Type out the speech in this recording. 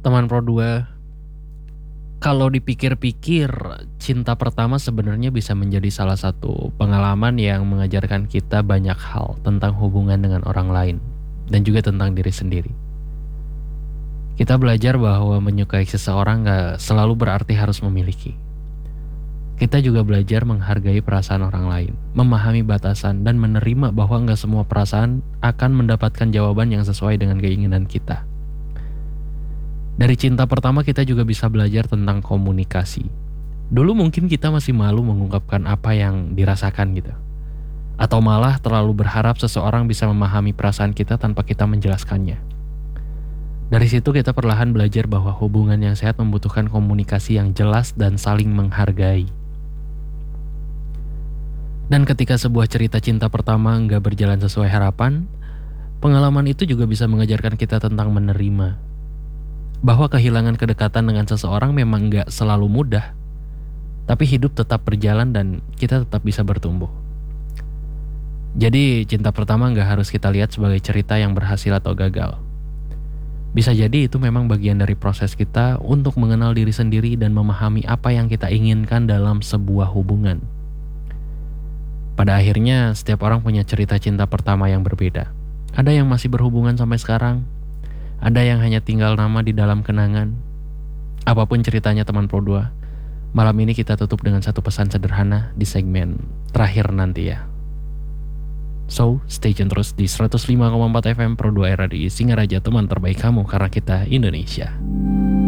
Teman Pro 2, kalau dipikir-pikir, cinta pertama sebenarnya bisa menjadi salah satu pengalaman yang mengajarkan kita banyak hal tentang hubungan dengan orang lain dan juga tentang diri sendiri. Kita belajar bahwa menyukai seseorang gak selalu berarti harus memiliki. Kita juga belajar menghargai perasaan orang lain, memahami batasan, dan menerima bahwa gak semua perasaan akan mendapatkan jawaban yang sesuai dengan keinginan kita. Dari cinta pertama kita juga bisa belajar tentang komunikasi. Dulu mungkin kita masih malu mengungkapkan apa yang dirasakan gitu. Atau malah terlalu berharap seseorang bisa memahami perasaan kita tanpa kita menjelaskannya. Dari situ kita perlahan belajar bahwa hubungan yang sehat membutuhkan komunikasi yang jelas dan saling menghargai. Dan ketika sebuah cerita cinta pertama nggak berjalan sesuai harapan, pengalaman itu juga bisa mengajarkan kita tentang menerima. Bahwa kehilangan kedekatan dengan seseorang memang nggak selalu mudah, tapi hidup tetap berjalan dan kita tetap bisa bertumbuh. Jadi cinta pertama nggak harus kita lihat sebagai cerita yang berhasil atau gagal. Bisa jadi itu memang bagian dari proses kita untuk mengenal diri sendiri dan memahami apa yang kita inginkan dalam sebuah hubungan. Pada akhirnya, setiap orang punya cerita cinta pertama yang berbeda. Ada yang masih berhubungan sampai sekarang, ada yang hanya tinggal nama di dalam kenangan. Apapun ceritanya teman Pro 2, malam ini kita tutup dengan satu pesan sederhana di segmen terakhir nanti ya. So, stay tune terus di 105,4 FM Pro 2 RRI Singaraja, teman terbaik kamu karena kita Indonesia.